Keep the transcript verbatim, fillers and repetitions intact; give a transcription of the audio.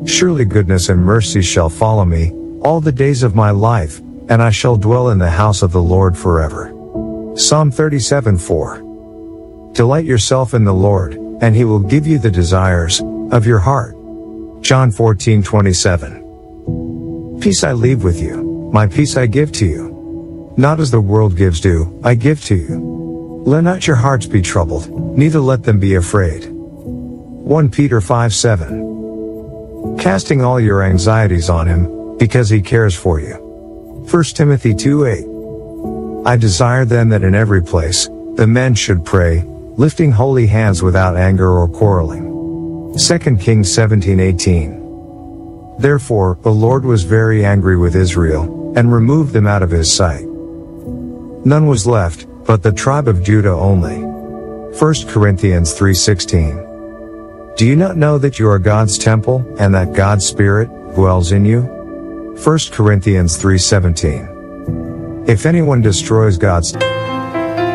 Surely goodness and mercy shall follow me all the days of my life, and I shall dwell in the house of the Lord forever. Psalm thirty-seven four. Delight yourself in the Lord, and he will give you the desires of your heart. John fourteen twenty-seven. Peace I leave with you, my peace I give to you. Not as the world gives do, I give to you. Let not your hearts be troubled, neither let them be afraid. First Peter five seven. Casting all your anxieties on him, because he cares for you. First Timothy two eight. I desire then that in every place, the men should pray, lifting holy hands without anger or quarreling. Second Kings seventeen eighteen. Therefore, the Lord was very angry with Israel, and removed them out of his sight. None was left, but the tribe of Judah only. First Corinthians three sixteen. Do you not know that you are God's temple, and that God's Spirit dwells in you? First Corinthians three seventeen. If anyone destroys God's